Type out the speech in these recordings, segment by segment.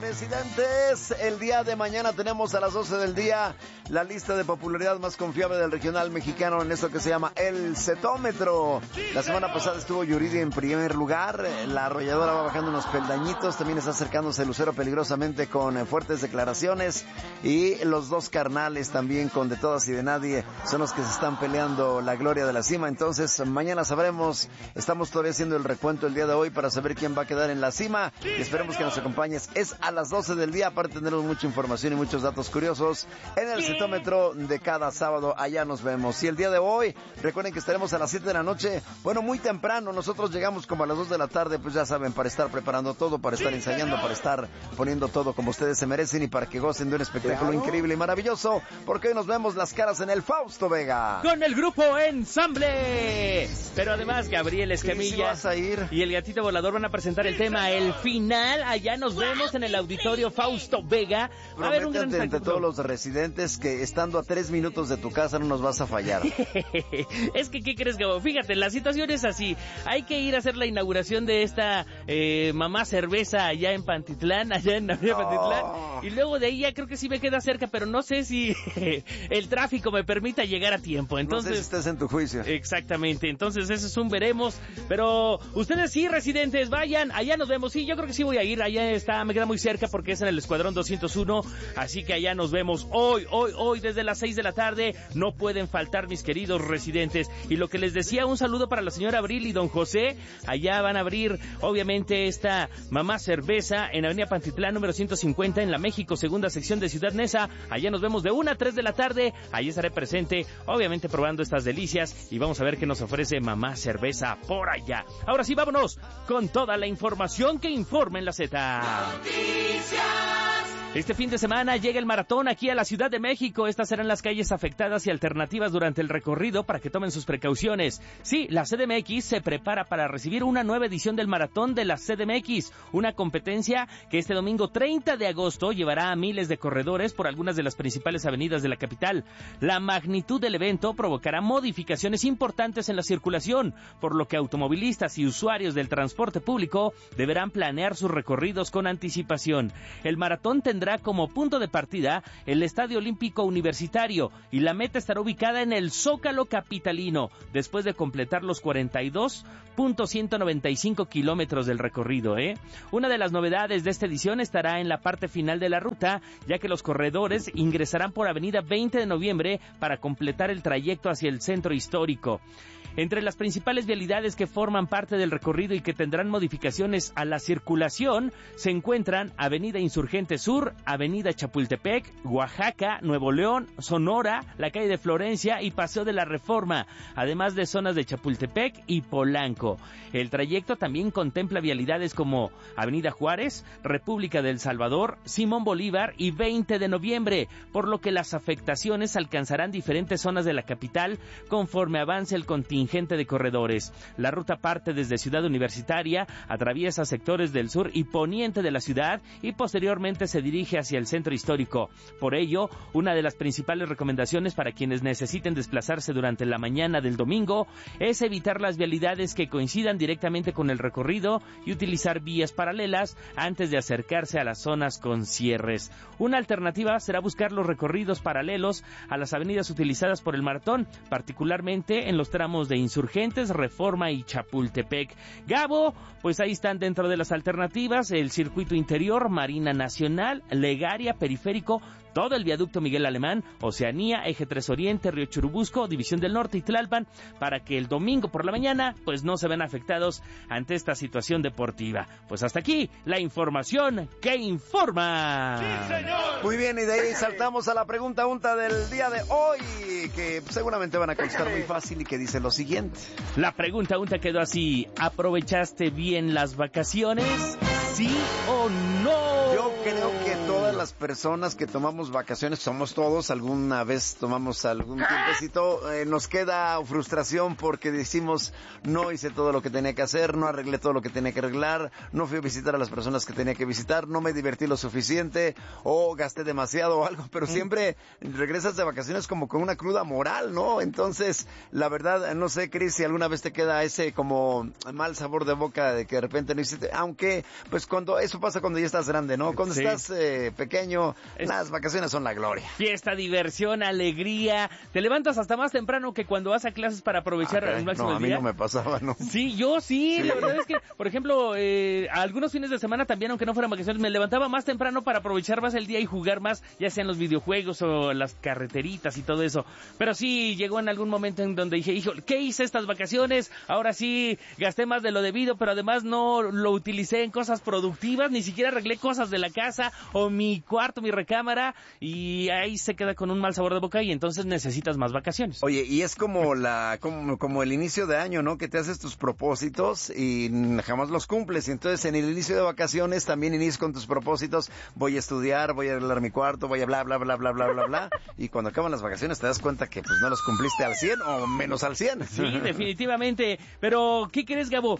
Residentes, el día de mañana tenemos a las 12 del día la lista de popularidad más confiable del regional mexicano en eso que se llama el Cetómetro. La semana pasada estuvo Yuridia en primer lugar, la arrolladora va bajando unos peldañitos, también está acercándose Lucero peligrosamente con fuertes declaraciones, y los dos carnales también con De Todas y de Nadie son los que se están peleando la gloria de la cima. Entonces mañana sabremos, estamos todavía haciendo el recuento el día de hoy para saber quién va a quedar en la cima, y esperemos que nos acompañes. Es a las 12 del día, aparte tendremos mucha información y muchos datos curiosos en el Cetómetro de cada sábado. Allá nos vemos. Y el día de hoy, recuerden que estaremos a las 7 de la noche, bueno, muy temprano. Nosotros llegamos como a las 2 de la tarde, pues ya saben, para estar preparando todo, para estar ensayando, para estar poniendo todo como ustedes se merecen y para que gocen de un espectáculo increíble y maravilloso, porque hoy nos vemos las caras en el Fausto Vega con el grupo Ensamble. Pero además Gabriel Escamilla y el Gatito Volador van a presentar el tema El Final. Allá nos vemos en el Auditorio Fausto Vega. Va a haber un gran entre todos los residentes que estando a 3 minutos de tu casa no nos vas a fallar. Es que, ¿qué crees, Gabo? Fíjate, la situación es así. Hay que ir a hacer la inauguración de esta Mamá Cerveza allá en Pantitlán, allá en Avenida Pantitlán. Y luego de ahí ya creo que sí me queda cerca, pero no sé si el tráfico me permita llegar a tiempo. Entonces, no sé si estés en tu juicio. Exactamente. Entonces, eso es un veremos. Pero ustedes sí, residentes, vayan. Allá nos vemos. Sí, yo creo que sí voy a ir. Allá está, me queda muy cerca porque es en el Escuadrón 201. Así que allá nos vemos hoy, desde las 6 de la tarde. No pueden faltar, mis queridos residentes. Y lo que les decía, un saludo para la señora Abril y don José. Allá van a abrir, obviamente, esta Mamá Cerveza en Avenida Pantitlán, número 150, en la México, segunda sección de Ciudad Neza. Allá nos vemos de 1 a 3 de la tarde. Allí estaré presente, obviamente, probando estas delicias. Y vamos a ver qué nos ofrece Mamá Cerveza por allá. Ahora sí, vámonos con toda la información que informa en la Z. Este fin de semana llega el maratón aquí a la Ciudad de México. Estas serán las calles afectadas y alternativas durante el recorrido para que tomen sus precauciones. Sí, la CDMX se prepara para recibir una nueva edición del maratón de la CDMX, una competencia que este domingo 30 de agosto llevará a miles de corredores por algunas de las principales avenidas de la capital. La magnitud del evento provocará modificaciones importantes en la circulación, por lo que automovilistas y usuarios del transporte público deberán planear sus recorridos con anticipación. El maratón tendrá como punto de partida el Estadio Olímpico Universitario y la meta estará ubicada en el Zócalo capitalino, después de completar los 42.195 kilómetros del recorrido. Una de las novedades de esta edición estará en la parte final de la ruta, ya que los corredores ingresarán por Avenida 20 de Noviembre para completar el trayecto hacia el centro histórico. Entre las principales vialidades que forman parte del recorrido y que tendrán modificaciones a la circulación se encuentran Avenida Insurgente Sur, Avenida Chapultepec, Oaxaca, Nuevo León, Sonora, la calle de Florencia y Paseo de la Reforma, además de zonas de Chapultepec y Polanco. El trayecto también contempla vialidades como Avenida Juárez, República del Salvador, Simón Bolívar y 20 de Noviembre, por lo que las afectaciones alcanzarán diferentes zonas de la capital conforme avance el contingente de corredores. La ruta parte desde Ciudad Universitaria, atraviesa sectores del sur y poniente de la ciudad y posteriormente se dirige hacia el centro histórico. Por ello, una de las principales recomendaciones para quienes necesiten desplazarse durante la mañana del domingo es evitar las vialidades que coincidan directamente con el recorrido y utilizar vías paralelas antes de acercarse a las zonas con cierres. Una alternativa será buscar los recorridos paralelos a las avenidas utilizadas por el maratón, particularmente en los tramos de Insurgentes, Reforma y Chapultepec. Gabo, pues ahí están dentro de las alternativas el circuito interior, Marina Nacional, Legaria, Periférico, todo el viaducto Miguel Alemán, Oceanía, Eje 3 Oriente, Río Churubusco, División del Norte y Tlalpan, para que el domingo por la mañana pues no se ven afectados ante esta situación deportiva. Pues hasta aquí la información que informa. ¡Sí, señor! Muy bien, y de ahí saltamos a la pregunta unta del día de hoy, que seguramente van a contestar muy fácil y que dice lo siguiente. La pregunta unta quedó así: ¿aprovechaste bien las vacaciones? ¿Sí o no? Yo creo que todas las personas que tomamos vacaciones, somos todos, alguna vez tomamos algún tiempecito, nos queda frustración porque decimos, no hice todo lo que tenía que hacer, no arreglé todo lo que tenía que arreglar, no fui a visitar a las personas que tenía que visitar, no me divertí lo suficiente, o gasté demasiado o algo, pero siempre regresas de vacaciones como con una cruda moral, ¿no? Entonces, la verdad, no sé, Cris, si alguna vez te queda ese como mal sabor de boca de que de repente no hiciste, aunque, pues cuando eso pasa cuando ya estás grande, ¿no? Cuando estás pequeño, las vacaciones son la gloria. Fiesta, diversión, alegría. Te levantas hasta más temprano que cuando vas a clases para aprovechar al máximo el día. No, a mí no me pasaba, ¿no? Sí, yo sí. La verdad es que, por ejemplo, algunos fines de semana también, aunque no fueran vacaciones, me levantaba más temprano para aprovechar más el día y jugar más, ya sean los videojuegos o las carreteritas y todo eso. Pero sí, llegó en algún momento en donde dije, hijo, ¿qué hice estas vacaciones? Ahora sí, gasté más de lo debido, pero además no lo utilicé en cosas productivas, ni siquiera arreglé cosas de la casa o mi cuarto, mi recámara, y ahí se queda con un mal sabor de boca y entonces necesitas más vacaciones. Oye, y es como como el inicio de año, ¿no? Que te haces tus propósitos y jamás los cumples. Y entonces en el inicio de vacaciones también inicias con tus propósitos. Voy a estudiar, voy a arreglar mi cuarto, voy a bla, bla, bla, bla, bla, bla, bla. Y cuando acaban las vacaciones te das cuenta que pues no los cumpliste al 100 o menos al 100. Sí, definitivamente. Pero, ¿qué crees, Gabo?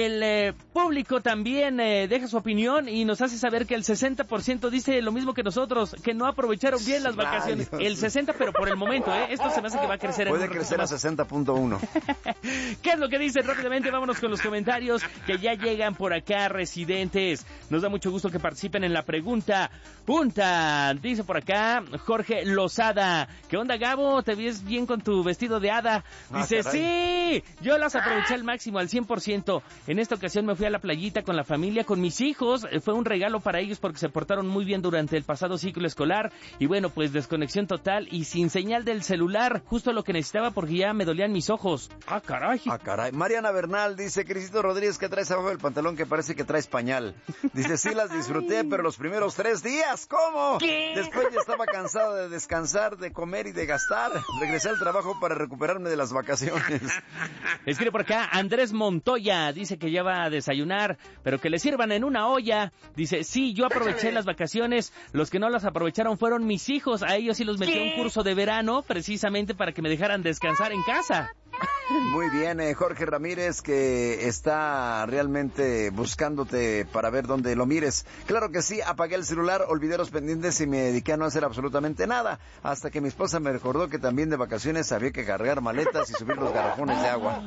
El público también deja su opinión y nos hace saber que el 60% dice lo mismo que nosotros, que no aprovecharon bien las vacaciones. El 60%, pero por el momento, esto se me hace que va a crecer. Puede crecer a 60.1. ¿Qué es lo que dicen? Rápidamente vámonos con los comentarios que ya llegan por acá, residentes. Nos da mucho gusto que participen en la pregunta. Punta, dice por acá Jorge Lozada. ¿Qué onda, Gabo? ¿Te ves bien con tu vestido de hada? Dice, sí, yo las aproveché al máximo, al 100%. En esta ocasión me fui a la playita con la familia, con mis hijos. Fue un regalo para ellos porque se portaron muy bien durante el pasado ciclo escolar. Y bueno, pues desconexión total y sin señal del celular. Justo lo que necesitaba porque ya me dolían mis ojos. ¡Ah, caray! ¡Ah, caray! Mariana Bernal dice, Crisito Rodríguez, ¿qué traes abajo del pantalón que parece que traes pañal? Dice, sí las disfruté, pero los primeros 3 días, ¿cómo? ¿Qué? Después ya estaba cansado de descansar, de comer y de gastar. Regresé al trabajo para recuperarme de las vacaciones. Escribe por acá Andrés Montoya, dice que ya va a desayunar, pero que le sirvan en una olla. Dice, sí, yo aproveché las vacaciones, los que no las aprovecharon fueron mis hijos, a ellos sí los metí a un curso de verano, precisamente para que me dejaran descansar en casa. Muy bien, Jorge Ramírez, que está realmente buscándote para ver dónde lo mires. Claro que sí, apagué el celular, olvidé los pendientes y me dediqué a no hacer absolutamente nada, hasta que mi esposa me recordó que también de vacaciones había que cargar maletas y subir los garrafones de agua.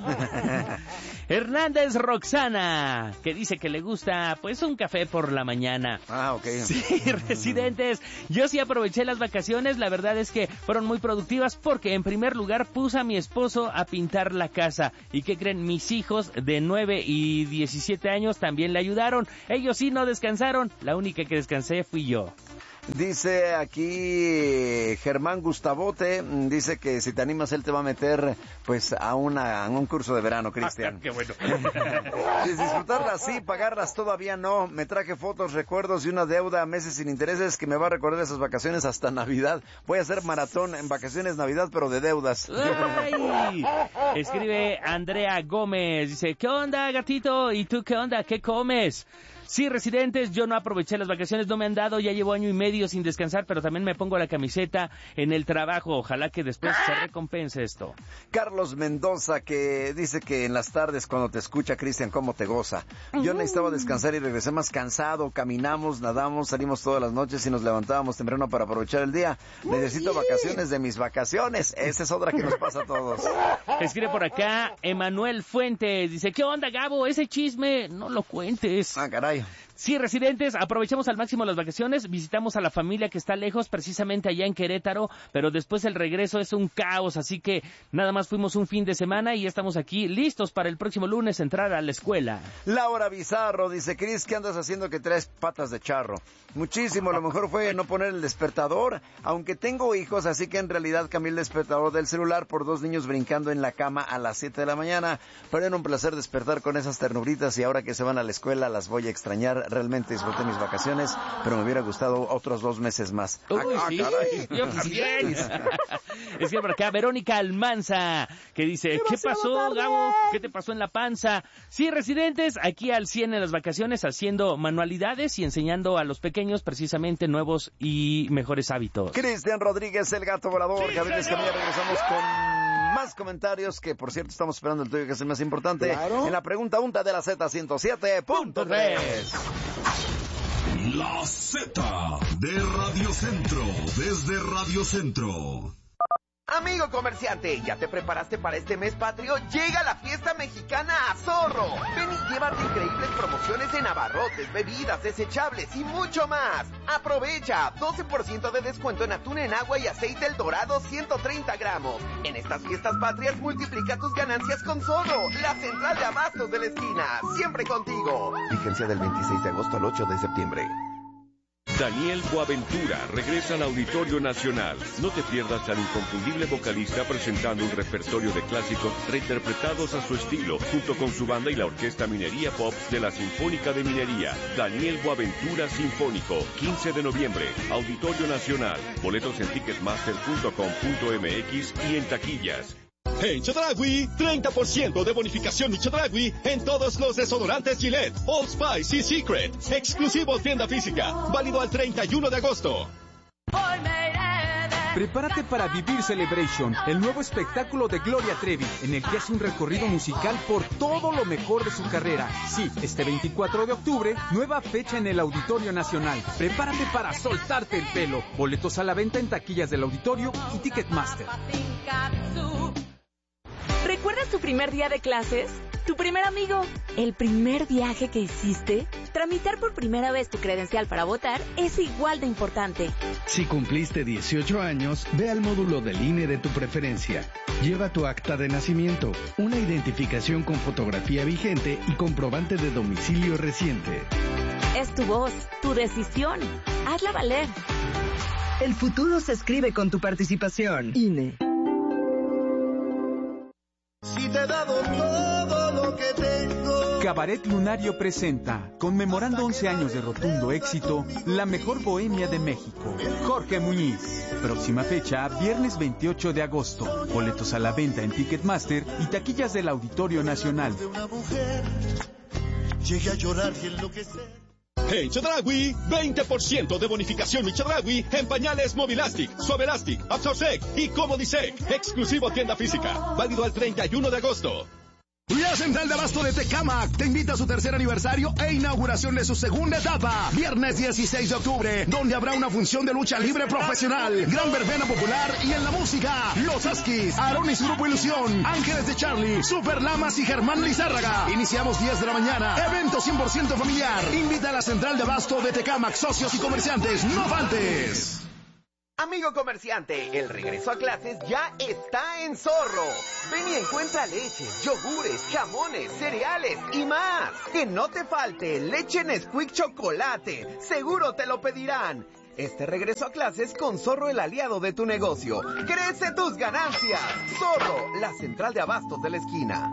Hernández Roxana, que dice que le gusta pues un café por la mañana. Ah, ok. Sí, residentes, yo sí aproveché las vacaciones, la verdad es que fueron muy productivas porque en primer lugar puse a mi esposo a pintar la casa. ¿Y qué creen? Mis hijos de 9 y 17 años también le ayudaron. Ellos sí no descansaron, la única que descansé fui yo. Dice aquí Germán Gustavote, dice que si te animas él te va a meter pues a un curso de verano, Cristian. Qué bueno. Disfrutarlas sí, pagarlas todavía no. Me traje fotos, recuerdos y una deuda a meses sin intereses que me va a recordar esas vacaciones hasta Navidad. Voy a hacer maratón en vacaciones Navidad, pero de deudas. ¡Ay! Escribe Andrea Gómez, dice, ¿qué onda, gatito? ¿Y tú qué onda? ¿Qué comes? Sí, residentes, yo no aproveché las vacaciones, no me han dado, ya llevo año y medio sin descansar, pero también me pongo la camiseta en el trabajo. Ojalá que después se recompense esto. Carlos Mendoza, que dice que en las tardes cuando te escucha, Cristian, cómo te goza. Yo necesitaba descansar y regresé más cansado, caminamos, nadamos, salimos todas las noches y nos levantábamos temprano para aprovechar el día. Necesito vacaciones de mis vacaciones. Esa es otra que nos pasa a todos. Escribe por acá Emanuel Fuentes, dice, ¿qué onda, Gabo? Ese chisme no lo cuentes. Ah, caray. Sí, residentes, aprovechamos al máximo las vacaciones, visitamos a la familia que está lejos, precisamente allá en Querétaro, pero después el regreso es un caos, así que nada más fuimos un fin de semana y ya estamos aquí listos para el próximo lunes entrar a la escuela. Laura Bizarro dice, Cris, ¿qué andas haciendo que traes patas de charro? Muchísimo, a lo mejor fue no poner el despertador, aunque tengo hijos, así que en realidad cambié el despertador del celular por 2 niños brincando en la cama a las 7 de la mañana, pero era un placer despertar con esas ternuritas y ahora que se van a la escuela las voy a extrañar. realmente disfruté mis vacaciones, pero me hubiera gustado otros 2 meses más. Sí, yo también. Es que por acá, Verónica Almanza, que dice, ¿qué pasó, Gabo? ¿Qué te pasó en la panza? Sí, residentes, aquí al 100 en las vacaciones, haciendo manualidades y enseñando a los pequeños precisamente nuevos y mejores hábitos. Cristian Rodríguez, el gato volador, Gabriel Escamilla, regresamos con más comentarios, que por cierto estamos esperando el tuyo, que es el más importante. Claro. En la pregunta UNTA de la Z107.3. La Z de Radio Centro, desde Radio Centro. Amigo comerciante, ¿ya te preparaste para este mes patrio? Llega la fiesta mexicana a Zorro. Ven y llévate increíbles promociones en abarrotes, bebidas, desechables y mucho más. Aprovecha 12% de descuento en atún en agua y aceite El Dorado 130 gramos. En estas fiestas patrias multiplica tus ganancias con Zorro, la central de abastos de la esquina. Siempre contigo. Vigencia del 26 de agosto al 8 de septiembre. Daniel Boaventura regresa al Auditorio Nacional. No te pierdas al inconfundible vocalista presentando un repertorio de clásicos reinterpretados a su estilo, junto con su banda y la Orquesta Minería Pop de la Sinfónica de Minería. Daniel Boaventura Sinfónico, 15 de noviembre, Auditorio Nacional. Boletos en ticketmaster.com.mx y en taquillas. En Chedraui, 30% de bonificación Chedraui en todos los desodorantes Gillette, Old Spice y Secret. Exclusivo tienda física, válido al 31 de agosto. Prepárate para vivir Celebration, el nuevo espectáculo de Gloria Trevi, en el que hace un recorrido musical por todo lo mejor de su carrera. Sí, este 24 de octubre, nueva fecha en el Auditorio Nacional. Prepárate para soltarte el pelo. Boletos a la venta en taquillas del auditorio y Ticketmaster. ¿Recuerdas tu primer día de clases? ¿Tu primer amigo? ¿El primer viaje que hiciste? Tramitar por primera vez tu credencial para votar es igual de importante. Si cumpliste 18 años, ve al módulo del INE de tu preferencia. Lleva tu acta de nacimiento, una identificación con fotografía vigente y comprobante de domicilio reciente. Es tu voz, tu decisión. Hazla valer. El futuro se escribe con tu participación. INE. Si te he dado todo lo que tengo. Cabaret Lunario presenta, conmemorando 11 años de rotundo éxito, la mejor bohemia de México. Jorge Muñiz. Próxima fecha, viernes 28 de agosto. Boletos a la venta en Ticketmaster y taquillas del Auditorio Nacional. Llegué a llorar y enloquecer. En Chedraui, 20% de bonificación Chedraui en pañales Movilastic, Suavelastic, Absorsec y Comodisec. Exclusivo tienda física, válido al 31 de agosto. La Central de Abasto de Tecámac te invita a su tercer aniversario e inauguración de su segunda etapa. Viernes 16 de octubre, donde habrá una función de lucha libre profesional, gran verbena popular y en la música, Los Askis, Aarón y su grupo Ilusión, Ángeles de Charlie, Super Lamas y Germán Lizárraga. Iniciamos 10 de la mañana. Evento 100% familiar. Invita a la Central de Abasto de Tecámac, socios y comerciantes. ¡No faltes! Amigo comerciante, el regreso a clases ya está en Zorro. Ven y encuentra leche, yogures, jamones, cereales y más. Que no te falte leche Nesquik chocolate. Seguro te lo pedirán. Este regreso a clases con Zorro, el aliado de tu negocio. ¡Crece tus ganancias! Zorro, la central de abastos de la esquina.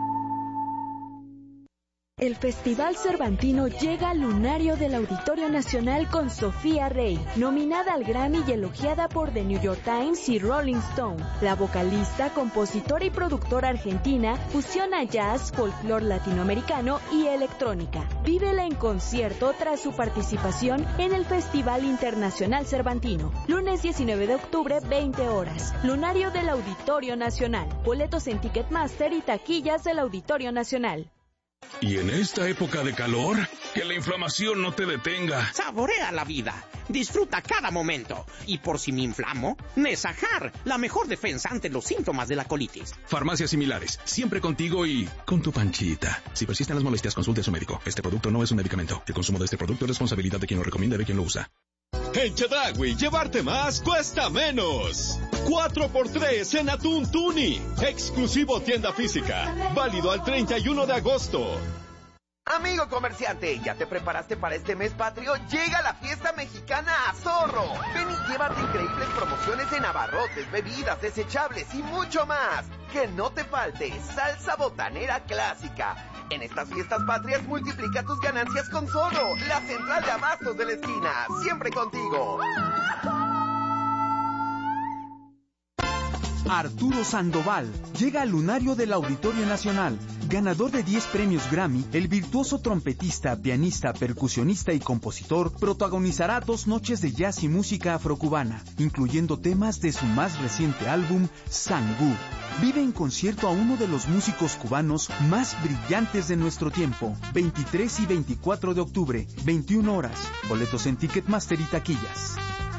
El Festival Cervantino llega al lunario del Auditorio Nacional con Sofía Rey, nominada al Grammy y elogiada por The New York Times y Rolling Stone. La vocalista, compositora y productora argentina fusiona jazz, folclore latinoamericano y electrónica. Vívela en concierto tras su participación en el Festival Internacional Cervantino. Lunes 19 de octubre, 20 horas. Lunario del Auditorio Nacional. Boletos en Ticketmaster y taquillas del Auditorio Nacional. Y en esta época de calor, que la inflamación no te detenga. Saborea la vida, disfruta cada momento. Y por si me inflamo, Nesajar, la mejor defensa ante los síntomas de la colitis. Farmacias similares, siempre contigo y con tu panchita. Si persisten las molestias, consulte a su médico. Este producto no es un medicamento. El consumo de este producto es responsabilidad de quien lo recomienda y de quien lo usa. En Chedraui, llevarte más cuesta menos. 4x3 en atún tuni. Exclusivo tienda física. Válido al 31 de agosto. Amigo comerciante, ¿ya te preparaste para este mes patrio? Llega la fiesta mexicana a Zorro. Ven y llévate increíbles promociones en abarrotes, bebidas, desechables y mucho más. Que no te falte salsa botanera clásica. En estas fiestas patrias multiplica tus ganancias con Zorro, la central de abastos de la esquina, siempre contigo. Arturo Sandoval llega al lunario del Auditorio Nacional. Ganador de 10 premios Grammy, el virtuoso trompetista, pianista, percusionista y compositor protagonizará 2 noches de jazz y música afrocubana, incluyendo temas de su más reciente álbum, Sangú. Vive en concierto a uno de los músicos cubanos más brillantes de nuestro tiempo. 23 y 24 de octubre, 21 horas. Boletos en Ticketmaster y taquillas.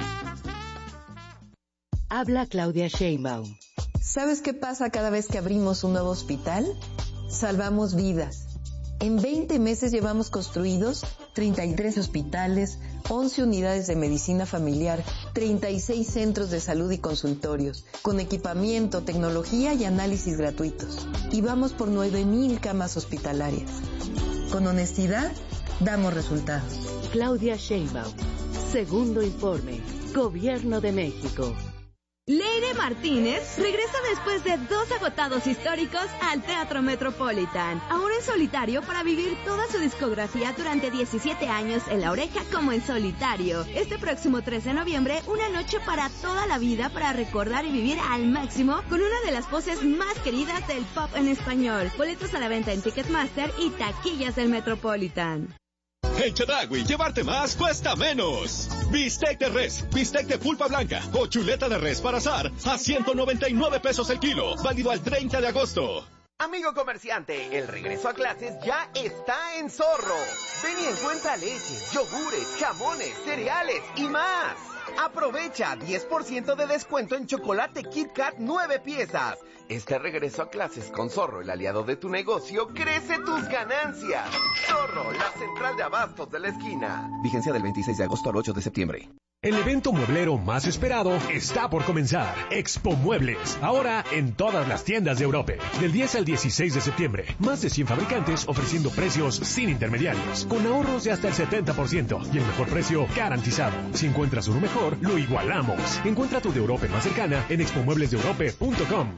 Habla Claudia Sheinbaum. ¿Sabes qué pasa cada vez que abrimos un nuevo hospital? Salvamos vidas. En 20 meses llevamos construidos 33 hospitales, 11 unidades de medicina familiar, 36 centros de salud y consultorios, con equipamiento, tecnología y análisis gratuitos. Y vamos por 9,000 camas hospitalarias. Con honestidad, damos resultados. Claudia Sheinbaum. Segundo informe. Gobierno de México. Leire Martínez regresa después de 2 agotados históricos al Teatro Metropolitan, ahora en solitario para vivir toda su discografía durante 17 años en La Oreja como en solitario. Este próximo 3 de noviembre, una noche para toda la vida para recordar y vivir al máximo con una de las voces más queridas del pop en español. Boletos a la venta en Ticketmaster y taquillas del Metropolitan. En Chedraui, llevarte más cuesta menos. Bistec de res, bistec de pulpa blanca o chuleta de res para asar a 199 pesos el kilo. Válido al 30 de agosto. Amigo comerciante, el regreso a clases ya está en Zorro. Ven y encuentra leche, yogures, jamones, cereales y más. Aprovecha 10% de descuento en chocolate Kit Kat 9 piezas. Este regreso a clases con Zorro, el aliado de tu negocio, crece tus ganancias. Zorro, la central de abastos de la esquina. Vigencia del 26 de agosto al 8 de septiembre. El evento mueblero más esperado está por comenzar. Expo Muebles, ahora en todas las tiendas de Europa. Del 10 al 16 de septiembre, más de 100 fabricantes ofreciendo precios sin intermediarios, con ahorros de hasta el 70% y el mejor precio garantizado. Si encuentras uno mejor, lo igualamos. Encuentra tu de Europa más cercana en expomueblesdeeurope.com.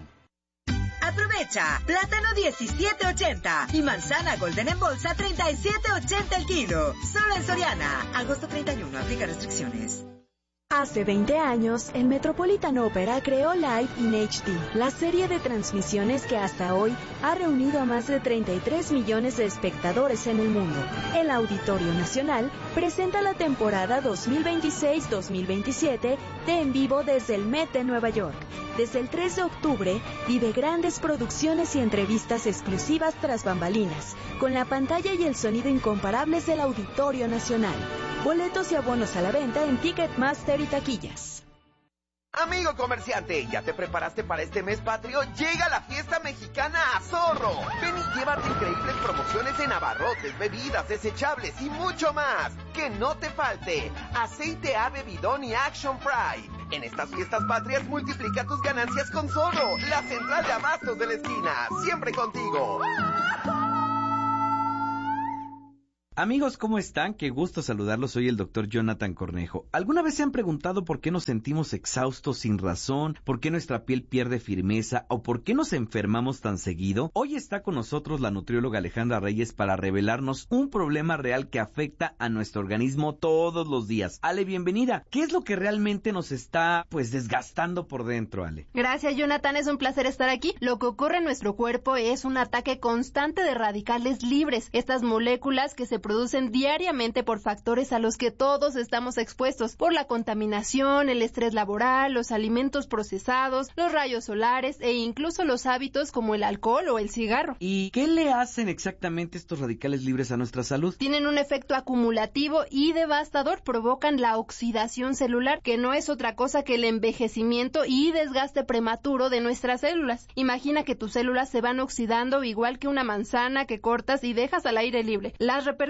Aprovecha, plátano 17.80 y manzana golden en bolsa 37.80 el kilo. Solo en Soriana. Agosto 31, aplica restricciones. Hace 20 años, el Metropolitan Opera creó Live in HD, la serie de transmisiones que hasta hoy ha reunido a más de 33 millones de espectadores en el mundo. El Auditorio Nacional presenta la temporada 2026-2027 de En Vivo desde el Met de Nueva York. Desde el 3 de octubre, vive grandes producciones y entrevistas exclusivas tras bambalinas, con la pantalla y el sonido incomparables del Auditorio Nacional. Boletos y abonos a la venta en Ticketmaster y taquillas. Amigo comerciante, ¿ya te preparaste para este mes patrio? Llega la fiesta mexicana a Zorro. Ven y llévate increíbles promociones en abarrotes, bebidas, desechables y mucho más. Que no te falte aceite ave bidón y Action Pride. En estas fiestas patrias multiplica tus ganancias con Zorro, la central de abastos de la esquina, siempre contigo. Amigos, ¿cómo están? Qué gusto saludarlos. Soy el doctor Jonathan Cornejo. ¿Alguna vez se han preguntado por qué nos sentimos exhaustos sin razón? ¿Por qué nuestra piel pierde firmeza? ¿O por qué nos enfermamos tan seguido? Hoy está con nosotros la nutrióloga Alejandra Reyes para revelarnos un problema real que afecta a nuestro organismo todos los días. Ale, bienvenida. ¿Qué es lo que realmente nos está, desgastando por dentro, Ale? Gracias, Jonathan. Es un placer estar aquí. Lo que ocurre en nuestro cuerpo es un ataque constante de radicales libres. Estas moléculas que se producen diariamente por factores a los que todos estamos expuestos, por la contaminación, el estrés laboral, los alimentos procesados, los rayos solares e incluso los hábitos como el alcohol o el cigarro. ¿Y qué le hacen exactamente estos radicales libres a nuestra salud? Tienen un efecto acumulativo y devastador, provocan la oxidación celular, que no es otra cosa que el envejecimiento y desgaste prematuro de nuestras células. Imagina que tus células se van oxidando igual que una manzana que cortas y dejas al aire libre. Las repercusiones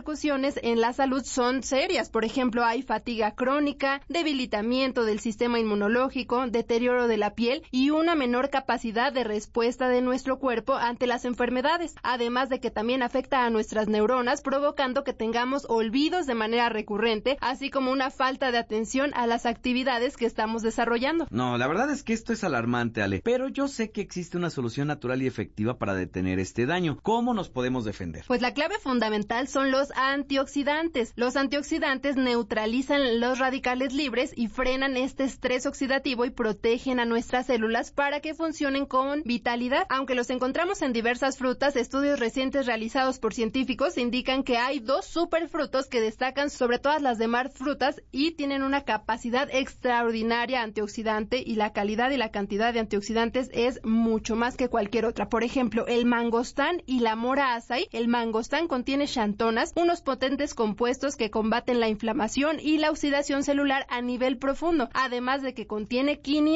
repercusiones en la salud son serias. Por ejemplo, hay fatiga crónica, debilitamiento del sistema inmunológico, deterioro de la piel y una menor capacidad de respuesta de nuestro cuerpo ante las enfermedades, además de que también afecta a nuestras neuronas, provocando que tengamos olvidos de manera recurrente, así como una falta de atención a las actividades que estamos desarrollando. No, la verdad es que esto es alarmante, Ale, pero yo sé que existe una solución natural y efectiva para detener este daño. ¿Cómo nos podemos defender? Pues la clave fundamental son los antioxidantes. Los antioxidantes neutralizan los radicales libres y frenan este estrés oxidativo y protegen a nuestras células para que funcionen con vitalidad. Aunque los encontramos en diversas frutas, estudios recientes realizados por científicos indican que hay 2 superfrutos que destacan sobre todas las demás frutas y tienen una capacidad extraordinaria antioxidante, y la calidad y la cantidad de antioxidantes es mucho más que cualquier otra. Por ejemplo, el mangostán y la mora açaí. El mangostán contiene xantonas, unos potentes compuestos que combaten la inflamación y la oxidación celular a nivel profundo, además de que contiene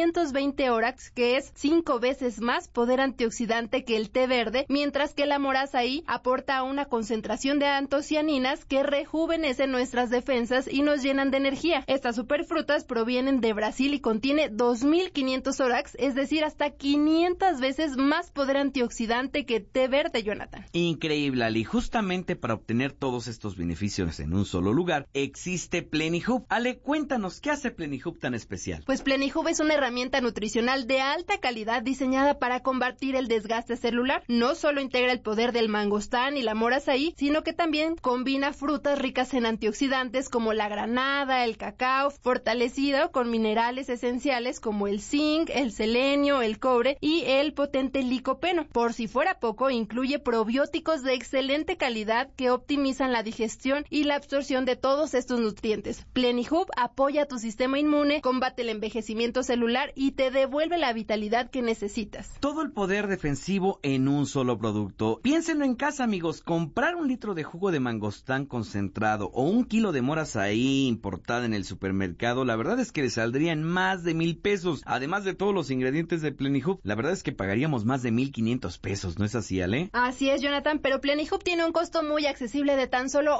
520 ORAX, que es 5 veces más poder antioxidante que el té verde, mientras que la mora açaí aporta una concentración de antocianinas que rejuvenecen nuestras defensas y nos llenan de energía. Estas superfrutas provienen de Brasil y contiene 2500 ORAX, es decir, hasta 500 veces más poder antioxidante que té verde, Jonathan. Increíble, Ali. Justamente para obtener todos estos beneficios en un solo lugar, existe Plenihub. Ale, cuéntanos, ¿qué hace Plenihub tan especial? Pues Plenihub es una herramienta nutricional de alta calidad diseñada para combatir el desgaste celular. No solo integra el poder del mangostán y la mora açaí, sino que también combina frutas ricas en antioxidantes como la granada, el cacao, fortalecido con minerales esenciales como el zinc, el selenio, el cobre y el potente licopeno. Por si fuera poco, incluye probióticos de excelente calidad que optimizan la digestión y la absorción de todos estos nutrientes. Plenihub apoya tu sistema inmune, combate el envejecimiento celular y te devuelve la vitalidad que necesitas. Todo el poder defensivo en un solo producto. Piénsenlo en casa, amigos. Comprar 1 litro de jugo de mangostán concentrado o 1 kilo de mora açaí importada en el supermercado, la verdad es que le saldrían más de 1,000 pesos. Además de todos los ingredientes de Plenihub, la verdad es que pagaríamos más de 1,500 pesos, ¿no es así, Ale? Así es, Jonathan, pero Plenihub tiene un costo muy accesible de tan solo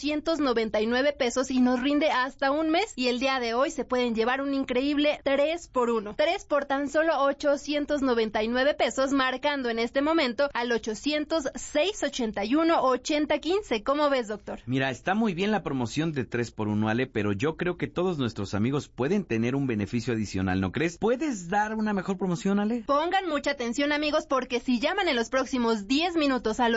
899 pesos y nos rinde hasta un mes, y el día de hoy se pueden llevar un increíble 3x1. 3 por tan solo 899 pesos, marcando en este momento al 800-681-8015. ¿Cómo ves, doctor? Mira, está muy bien la promoción de 3x1, Ale, pero yo creo que todos nuestros amigos pueden tener un beneficio adicional, ¿no crees? ¿Puedes dar una mejor promoción, Ale? Pongan mucha atención, amigos, porque si llaman en los próximos 10 minutos al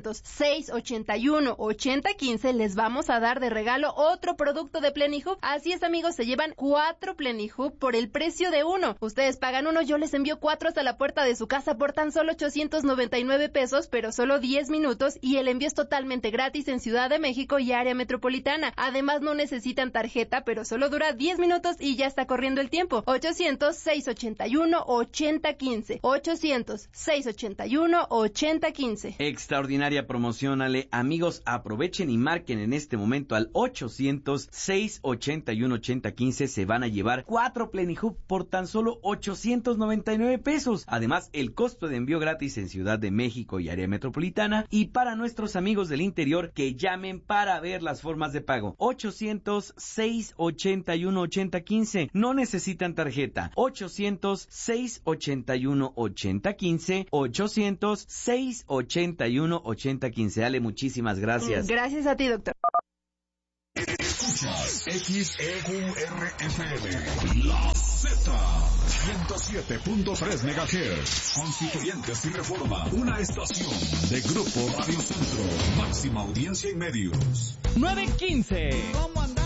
800-681-8015, les vamos a dar de regalo otro producto de Plenihub. Así es, amigos, se llevan 4 Plenihub por el precio de 1. Ustedes pagan 1, yo les envío 4 hasta la puerta de su casa por tan solo 899 pesos, pero solo 10 minutos, y el envío es totalmente gratis en Ciudad de México y área metropolitana. Además, no necesitan tarjeta, pero solo dura 10 minutos y ya está corriendo el tiempo. 800-681-8015. 800-681-8015. Extraordinaria promoción, Ale. Amigos, aprovechen y marquen en este momento al 800-681-8015. Se van a llevar 4 Plenihub por tan solo 899 pesos. Además, el costo de envío gratis en Ciudad de México y área metropolitana. Y para nuestros amigos del interior, que llamen para ver las formas de pago. 800-681-8015. No necesitan tarjeta. 800-681-8015. 800-681-8015. Ale, muchísimas gracias. Gracias a ti, doctor. Escuchas XEURFM, La Z, 107.3 MHz, Constituyentes y Reforma, una estación de Grupo Radio Centro, máxima audiencia y medios. 9:15. ¿Cómo andamos?